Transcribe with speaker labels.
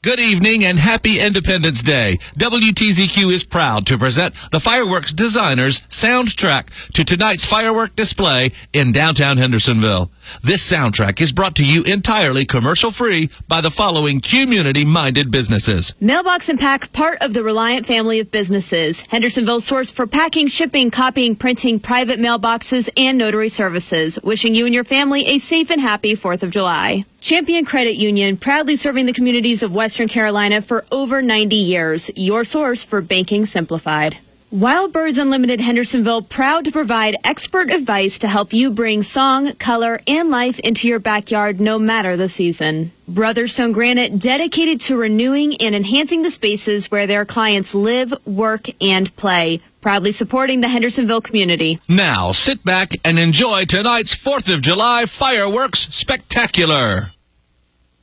Speaker 1: Good evening and happy Independence Day. WTZQ is proud to present the Fireworks Designers soundtrack to tonight's firework display in downtown Hendersonville. This soundtrack is brought to you entirely commercial-free by the following community-minded businesses.
Speaker 2: Mailbox and Pack, part of the Reliant family of businesses. Hendersonville's source for packing, shipping, copying, printing, private mailboxes, and notary services. Wishing you and your family a safe and happy 4th of July. Champion Credit Union, proudly serving the communities of Western Carolina for over 90 years. Your source for banking simplified. Wild Birds Unlimited Hendersonville, proud to provide expert advice to help you bring song, color, and life into your backyard no matter the season. Brotherstone Granite, dedicated to renewing and enhancing the spaces where their clients live, work, and play. Proudly supporting the Hendersonville community.
Speaker 1: Now, sit back and enjoy tonight's 4th of July fireworks spectacular.